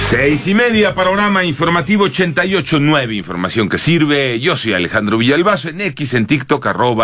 6:30, panorama informativo 88.9, información que sirve. Yo soy Alejandro Villalbazo, en X, en TikTok,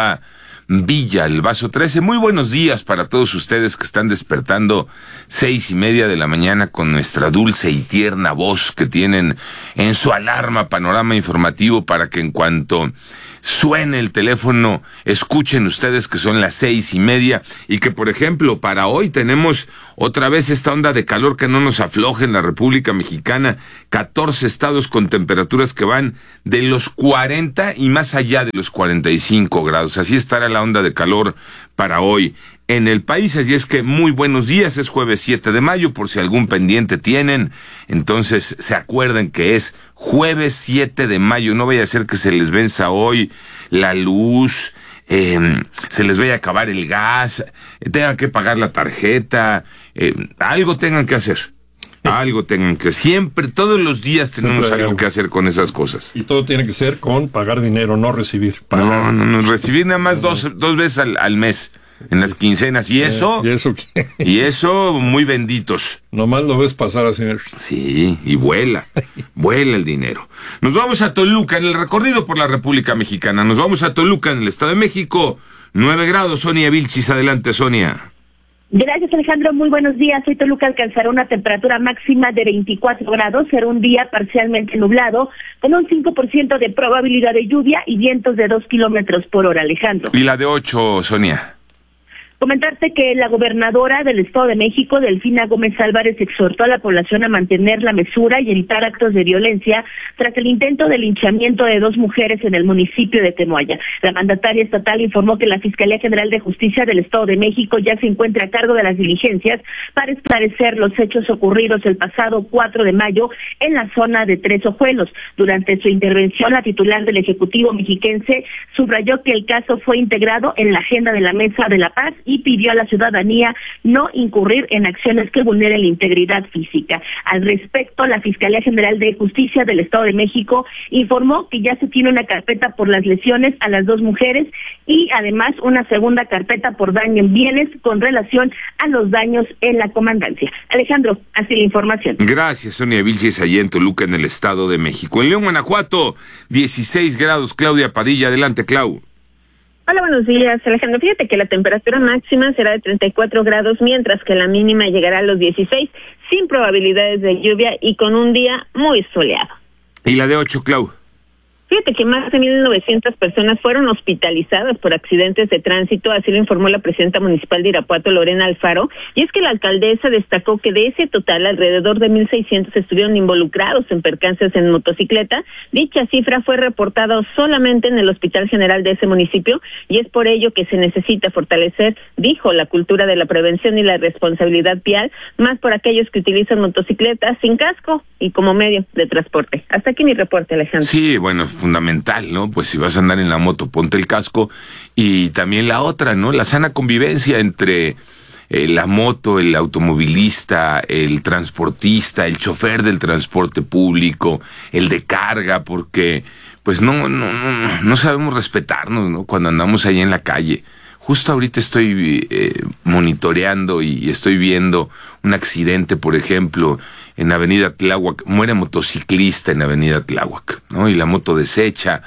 @Villalbazo13. Muy buenos días para todos ustedes que están despertando 6:30 de la mañana con nuestra dulce y tierna voz que tienen en su alarma panorama informativo, para que en cuanto suene el teléfono escuchen ustedes que son las 6:30, y que, por ejemplo, para hoy tenemos otra vez esta onda de calor que no nos afloje en la República Mexicana. 14 estados con temperaturas que van de los 40 y más allá de los 45 grados. Así estará la onda de calor para hoy en el país. Así es que muy buenos días. Es jueves 7 de mayo, por si algún pendiente tienen. Entonces se acuerden que es jueves 7 de mayo. No vaya a ser que se les venza hoy la luz, se les vaya a acabar el gas, tengan que pagar la tarjeta, algo tengan que hacer. Algo tengan que... Siempre, todos los días tenemos algo que hacer con esas cosas. Y todo tiene que ser con pagar dinero, no recibir. No, recibir nada más dos veces al mes, en las quincenas. ¿Y eso? ¿Y eso qué? Y eso, muy benditos. Nomás lo ves pasar así. Sí, y vuela el dinero. Nos vamos a Toluca, en el recorrido por la República Mexicana. Nos vamos a Toluca, en el Estado de México. 9 grados, Sonia Vilchis. Adelante, Sonia. Gracias, Alejandro. Muy buenos días. Hoy Toluca alcanzará una temperatura máxima de 24 grados. Será un día parcialmente nublado, con un 5% de probabilidad de lluvia y vientos de 2 kilómetros por hora, Alejandro. ¿Y la de 8, Sonia? Comentarte que la gobernadora del Estado de México, Delfina Gómez Álvarez, exhortó a la población a mantener la mesura y evitar actos de violencia tras el intento de linchamiento de 2 mujeres en el municipio de Temoaya. La mandataria estatal informó que la Fiscalía General de Justicia del Estado de México ya se encuentra a cargo de las diligencias para esclarecer los hechos ocurridos el pasado 4 de mayo en la zona de Tres Ojuelos. Durante su intervención, la titular del Ejecutivo mexiquense subrayó que el caso fue integrado en la agenda de la Mesa de la Paz y pidió a la ciudadanía no incurrir en acciones que vulneren la integridad física. Al respecto, la Fiscalía General de Justicia del Estado de México informó que ya se tiene una carpeta por las lesiones a las 2 mujeres y además una segunda carpeta por daño en bienes con relación a los daños en la comandancia. Alejandro, así la información. Gracias, Sonia Vilchis, allá en Toluca, en el Estado de México. En León, Guanajuato, 16 grados. Claudia Padilla, adelante, Clau. Hola, buenos días, Alejandro. Fíjate que la temperatura máxima será de 34 grados, mientras que la mínima llegará a los 16, sin probabilidades de lluvia y con un día muy soleado. ¿Y la de 8, Clau? Fíjate que más de 1,900 personas fueron hospitalizadas por accidentes de tránsito, así lo informó la presidenta municipal de Irapuato, Lorena Alfaro, y es que la alcaldesa destacó que de ese total, alrededor de 1,600 estuvieron involucrados en percances en motocicleta. Dicha cifra fue reportada solamente en el Hospital General de ese municipio, y es por ello que se necesita fortalecer, dijo, la cultura de la prevención y la responsabilidad vial, más por aquellos que utilizan motocicletas sin casco y como medio de transporte. Hasta aquí mi reporte, Alejandro. Sí, bueno, fundamental, ¿no? Pues si vas a andar en la moto, ponte el casco. Y también la otra, ¿no? La sana convivencia entre la moto, el automovilista, el transportista, el chofer del transporte público, el de carga, porque pues no sabemos respetarnos, ¿no? Cuando andamos ahí en la calle. Justo ahorita estoy monitoreando y estoy viendo un accidente, por ejemplo, en Avenida Tláhuac. Muere motociclista en Avenida Tláhuac, ¿no? Y la moto deshecha.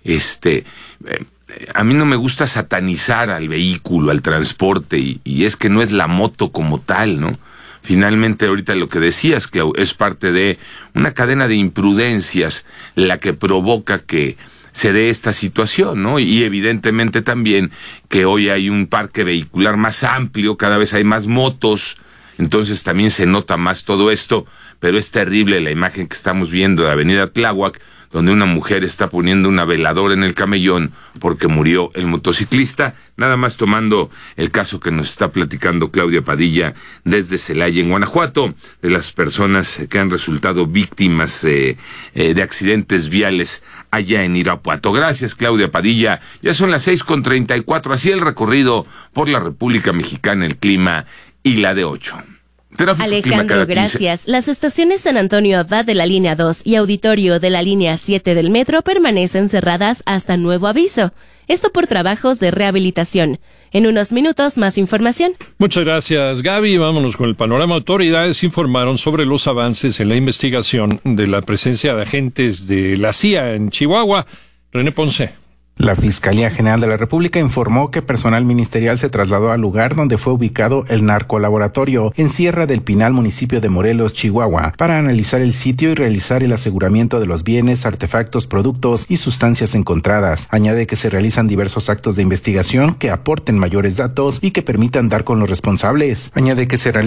A mí no me gusta satanizar al vehículo, al transporte, y es que no es la moto como tal, ¿no? Finalmente, ahorita lo que decías, Clau, es parte de una cadena de imprudencias la que provoca que se dé esta situación, ¿no? Y evidentemente también que hoy hay un parque vehicular más amplio, cada vez hay más motos, entonces también se nota más todo esto, pero es terrible la imagen que estamos viendo de Avenida Tláhuac, donde una mujer está poniendo una veladora en el camellón porque murió el motociclista. Nada más tomando el caso que nos está platicando Claudia Padilla desde Celaya, en Guanajuato, de las personas que han resultado víctimas de accidentes viales allá en Irapuato. Gracias, Claudia Padilla. Ya son las 6:34, así el recorrido por la República Mexicana, el clima y la de 8. Tráfico Alejandro, gracias. Las estaciones San Antonio Abad de la línea 2 y Auditorio de la línea 7 del metro permanecen cerradas hasta nuevo aviso. Esto por trabajos de rehabilitación. En unos minutos, más información. Muchas gracias, Gaby. Vámonos con el panorama. Autoridades informaron sobre los avances en la investigación de la presencia de agentes de la CIA en Chihuahua. René Ponce. La Fiscalía General de la República informó que personal ministerial se trasladó al lugar donde fue ubicado el narcolaboratorio en Sierra del Pinal, municipio de Morelos, Chihuahua, para analizar el sitio y realizar el aseguramiento de los bienes, artefactos, productos y sustancias encontradas. Añade que se realizan diversos actos de investigación que aporten mayores datos y que permitan dar con los responsables. Se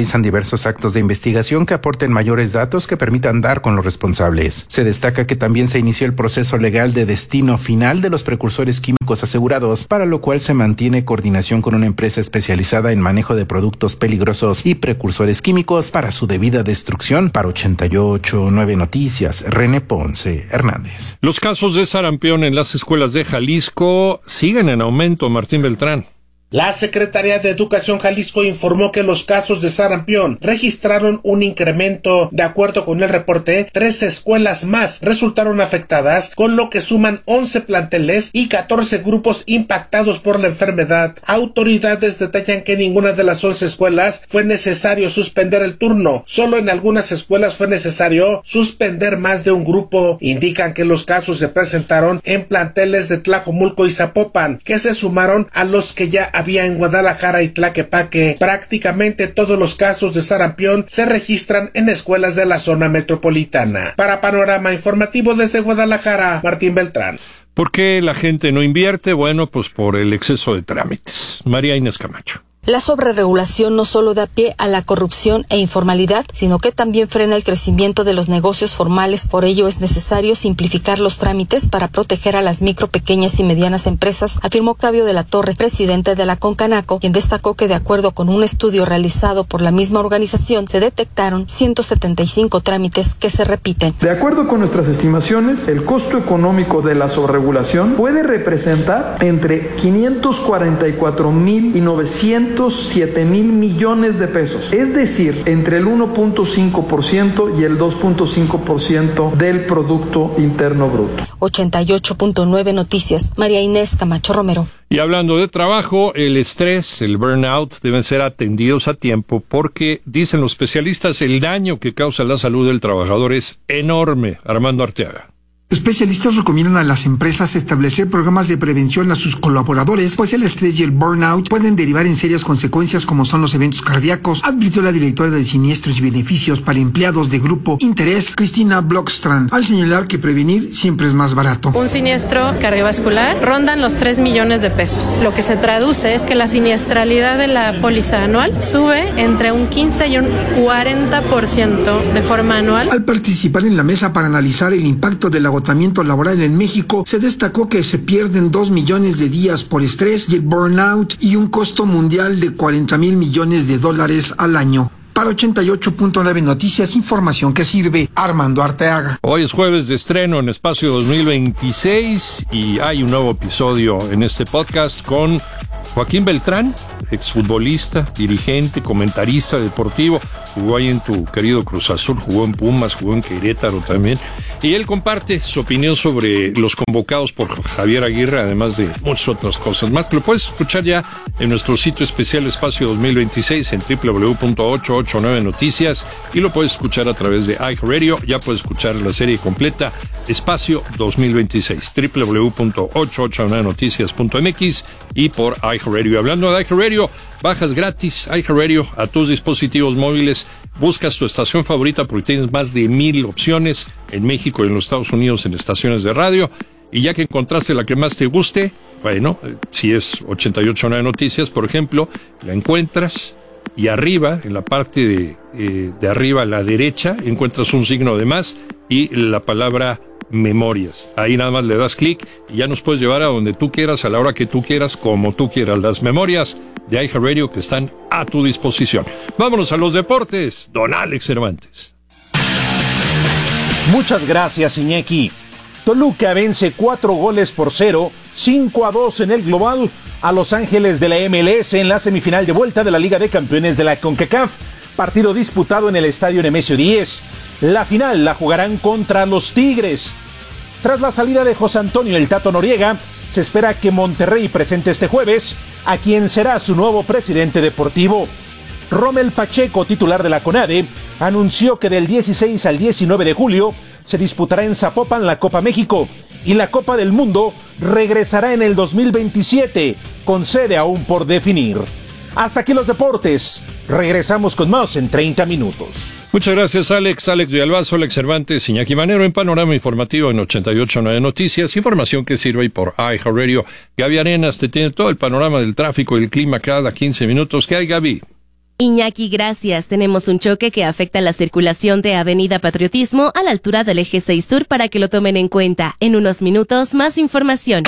destaca que también se inició el proceso legal de destino final de los precursores químicos asegurados, para lo cual se mantiene coordinación con una empresa especializada en manejo de productos peligrosos y precursores químicos para su debida destrucción. Para 88.9 Noticias, René Ponce Hernández. Los casos de sarampión en las escuelas de Jalisco siguen en aumento. Martín Beltrán. La Secretaría de Educación Jalisco informó que los casos de sarampión registraron un incremento. De acuerdo con el reporte, 13 escuelas más resultaron afectadas, con lo que suman 11 planteles y 14 grupos impactados por la enfermedad. Autoridades detallan que en ninguna de las 11 escuelas fue necesario suspender el turno. Solo en algunas escuelas fue necesario suspender más de un grupo. Indican que los casos se presentaron en planteles de Tlajomulco y Zapopan, que se sumaron a los que ya había en Guadalajara y Tlaquepaque. Prácticamente todos los casos de sarampión se registran en escuelas de la zona metropolitana. Para Panorama Informativo desde Guadalajara, Martín Beltrán. ¿Por qué la gente no invierte? Bueno, pues por el exceso de trámites. María Inés Camacho. La sobreregulación no solo da pie a la corrupción e informalidad, sino que también frena el crecimiento de los negocios formales. Por ello es necesario simplificar los trámites para proteger a las micro, pequeñas y medianas empresas, afirmó Octavio de la Torre, presidente de la Concanaco, quien destacó que de acuerdo con un estudio realizado por la misma organización, se detectaron 175 trámites que se repiten. De acuerdo con nuestras estimaciones, el costo económico de la sobreregulación puede representar entre 544,000 y 907,000 millones de pesos, es decir, entre el 1.5% y el 2.5% del Producto Interno Bruto. 88.9 Noticias, María Inés Camacho Romero. Y hablando de trabajo, el estrés, el burnout deben ser atendidos a tiempo porque, dicen los especialistas, el daño que causa la salud del trabajador es enorme. Armando Arteaga. Especialistas recomiendan a las empresas establecer programas de prevención a sus colaboradores, pues el estrés y el burnout pueden derivar en serias consecuencias como son los eventos cardíacos, advirtió la directora de Siniestros y Beneficios para Empleados de Grupo Interés, Cristina Blockstrand, al señalar que prevenir siempre es más barato. Un siniestro cardiovascular rondan los 3 millones de pesos. Lo que se traduce es que la siniestralidad de la póliza anual sube entre un 15 y un 40% de forma anual. Al participar en la mesa para analizar el impacto del agotamiento laboral en México, se destacó que se pierden 2 millones de días por estrés y el burnout y un costo mundial de $40,000 millones al año. Para 88.9 Noticias, información que sirve. Armando Arteaga. Hoy es jueves de estreno en Espacio 2026 y hay un nuevo episodio en este podcast con Joaquín Beltrán, exfutbolista, dirigente, comentarista deportivo. Jugó ahí en tu querido Cruz Azul, jugó en Pumas, jugó en Querétaro también. Y él comparte su opinión sobre los convocados por Javier Aguirre, además de muchas otras cosas más, que lo puedes escuchar ya en nuestro sitio especial Espacio 2026 en www.889noticias y lo puedes escuchar a través de iHeartRadio. Ya puedes escuchar la serie completa Espacio 2026, www.889noticias.mx y por iHeartRadio. Hablando de iHeartRadio, bajas gratis iHeartRadio a tus dispositivos móviles. Buscas tu estación favorita porque tienes más de 1,000 opciones en México y en los Estados Unidos en estaciones de radio. Y ya que encontraste la que más te guste, bueno, si es 88.9 Noticias, por ejemplo, la encuentras y arriba, en la parte de arriba a la derecha, encuentras un signo de más y la palabra Memorias. Ahí nada más le das clic y ya nos puedes llevar a donde tú quieras, a la hora que tú quieras, como tú quieras. Las memorias de iHeartRadio que están a tu disposición. Vámonos a los deportes. Don Alex Cervantes. Muchas gracias, Iñaki. Toluca vence 4-0, 5-2 en el global a Los Ángeles de la MLS en la semifinal de vuelta de la Liga de Campeones de la CONCACAF. partido disputado en el estadio Nemesio 10. La final la jugarán contra los Tigres. Tras la salida de José Antonio el Tato Noriega, se espera que Monterrey presente este jueves a quien será su nuevo presidente deportivo. Rommel Pacheco, titular de la CONADE, anunció que del 16 al 19 de julio se disputará en Zapopan la Copa México y la Copa del Mundo regresará en el 2027, con sede aún por definir. Hasta aquí los deportes. Regresamos con más en 30 minutos. Muchas gracias, Alex Villalbazo, Alex Cervantes, Iñaki Manero en Panorama Informativo en 88.9 Noticias. Información que sirve por iHeartRadio. Gaby Arenas te tiene todo el panorama del tráfico y el clima cada 15 minutos. ¿Qué hay, Gaby? Iñaki, gracias. Tenemos un choque que afecta la circulación de Avenida Patriotismo a la altura del Eje 6 Sur para que lo tomen en cuenta. En unos minutos, más información.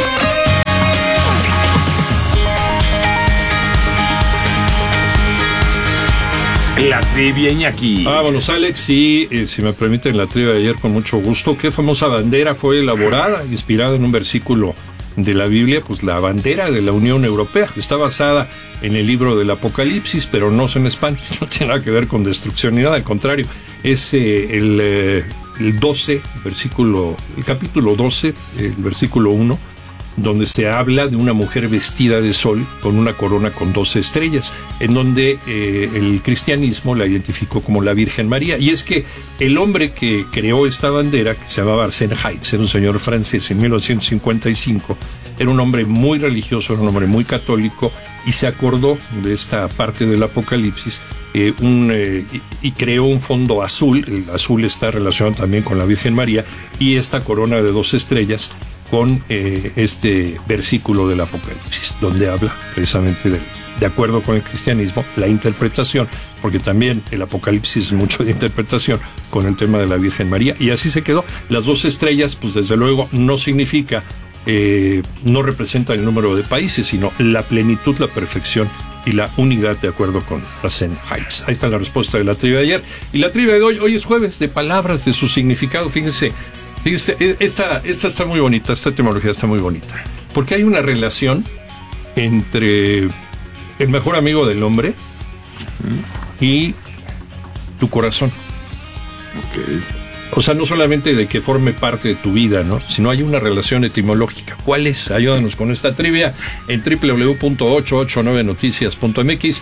La trivia, Iñaki. Vámonos, Alex, y si me permiten la trivia de ayer con mucho gusto. ¿Qué famosa bandera fue elaborada, inspirada en un versículo de la Biblia? Pues la bandera de la Unión Europea. Está basada en el libro del Apocalipsis, pero no se me espante, no tiene nada que ver con destrucción ni nada, al contrario. Es el 12, el capítulo 12, el versículo 1, donde se habla de una mujer vestida de sol con una corona con 12 estrellas, en donde el cristianismo la identificó como la Virgen María. Y es que el hombre que creó esta bandera, que se llamaba Arsène Heitz, era un señor francés en 1955, era un hombre muy religioso, era un hombre muy católico, y se acordó de esta parte del Apocalipsis y creó un fondo azul. El azul está relacionado también con la Virgen María, y esta corona de 12 estrellas con este versículo del Apocalipsis, donde habla precisamente de acuerdo con el cristianismo, la interpretación, porque también el Apocalipsis es mucho de interpretación con el tema de la Virgen María, y así se quedó. Las 12 estrellas, pues desde luego no significa, no representan el número de países, sino la plenitud, la perfección y la unidad de acuerdo con Arsène Heitz. Ahí está la respuesta de la trivia de ayer. Y la trivia de hoy es jueves de palabras, de su significado. Fíjense, esta está muy bonita, esta etimología está muy bonita, porque hay una relación entre el mejor amigo del hombre y tu corazón. Okay. O sea, no solamente de que forme parte de tu vida, ¿no?, sino hay una relación etimológica. ¿Cuál es? Ayúdanos con esta trivia en www.889noticias.mx,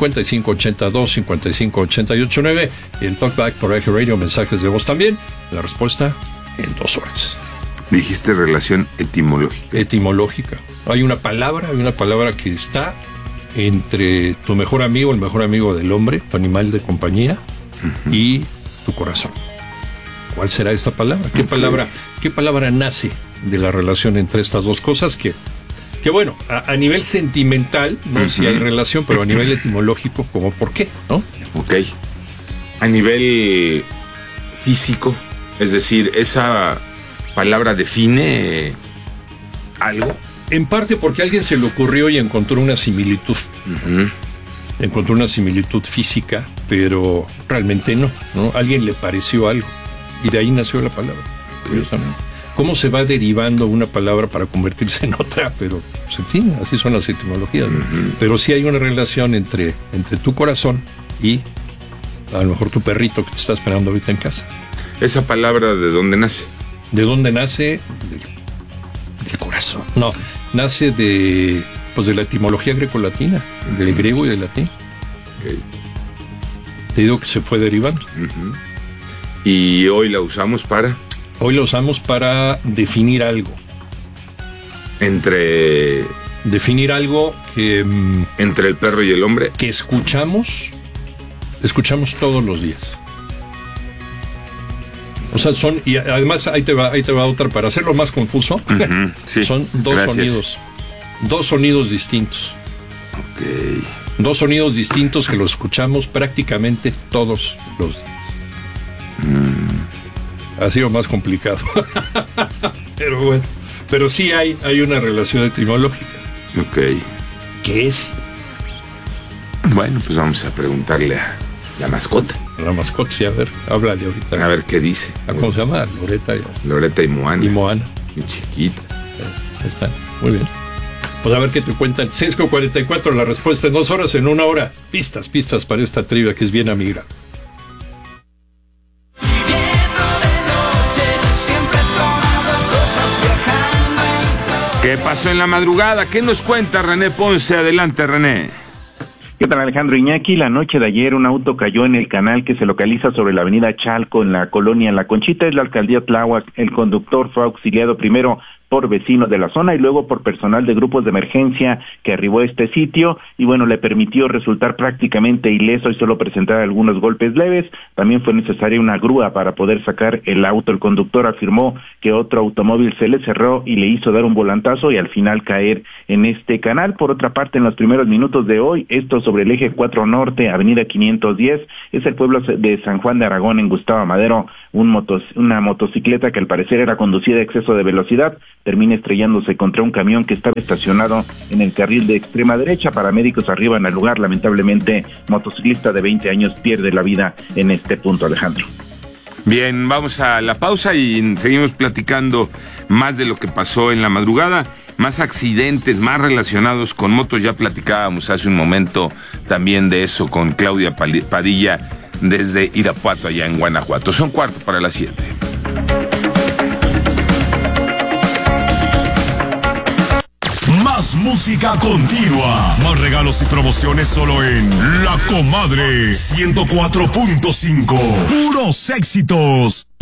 5582-55889, y el Talkback por iHeartRadio, mensajes de voz también. La respuesta en 2 horas. Dijiste relación etimológica. Etimológica. Hay una palabra que está entre tu mejor amigo, el mejor amigo del hombre, tu animal de compañía, y tu corazón. ¿Cuál será esta palabra? ¿Qué palabra nace de la relación entre estas dos cosas? Que bueno, a nivel sentimental, no si hay relación, pero a nivel etimológico, como por qué, ¿no? Ok. A nivel físico, es decir, ¿esa palabra define algo? En parte porque a alguien se le ocurrió y encontró una similitud. Encontró una similitud física, pero realmente no. A alguien le pareció algo. Y de ahí nació la palabra, curiosamente. ¿Cómo se va derivando una palabra para convertirse en otra? Pero, pues, en fin, así son las etimologías, ¿no? Pero sí hay una relación entre tu corazón y a lo mejor tu perrito que te está esperando ahorita en casa. ¿Esa palabra de dónde nace? ¿De dónde nace? Del corazón. No, nace de la etimología greco-latina, del griego y del latín. Okay. Te digo que se fue derivando. ¿Y hoy la usamos para? Hoy la usamos para definir algo. Definir algo que... ¿Entre el perro y el hombre? Que escuchamos todos los días. O sea, y además ahí te va otra para hacerlo más confuso. Sí, son dos sonidos distintos. Okay. 2 sonidos distintos que los escuchamos prácticamente todos los días. Ha sido más complicado. Pero bueno, pero sí hay una relación etimológica. Ok. ¿Qué es? Bueno, pues vamos a preguntarle a la mascota. La mascota, sí, a ver, háblale ahorita. A ver qué dice. ¿Cómo se llama? Loreta y Moana. Muy chiquita. Ahí está, muy bien. Pues a ver qué te cuentan. 6:44, la respuesta en 2 horas, en 1 hora. Pistas para esta trivia que es bien amiga. ¿Qué pasó en la madrugada? ¿Qué nos cuenta René Ponce? Adelante, René. ¿Qué tal, Alejandro Iñaki? La noche de ayer un auto cayó en el canal que se localiza sobre la avenida Chalco en la colonia La Conchita, es la alcaldía Tláhuac. El conductor fue auxiliado primero por vecinos de la zona y luego por personal de grupos de emergencia que arribó a este sitio y bueno, le permitió resultar prácticamente ileso y solo presentar algunos golpes leves. También fue necesaria una grúa para poder sacar el auto. El conductor afirmó que otro automóvil se le cerró y le hizo dar un volantazo y al final caer en este canal. Por otra parte, en los primeros minutos de hoy, esto sobre el eje 4 Norte, avenida 510, es el pueblo de San Juan de Aragón, en Gustavo Madero, una motocicleta que al parecer era conducida a exceso de velocidad, termina estrellándose contra un camión que estaba estacionado en el carril de extrema derecha. Paramédicos arriban al lugar. Lamentablemente, motociclista de 20 años pierde la vida en este punto, Alejandro. Bien, vamos a la pausa y seguimos platicando más de lo que pasó en la madrugada. Más accidentes, más relacionados con motos. Ya platicábamos hace un momento también de eso con Claudia Padilla desde Irapuato, allá en Guanajuato. Son 6:45. Más música continua, más regalos y promociones solo en La Comadre 104.5. Puros éxitos.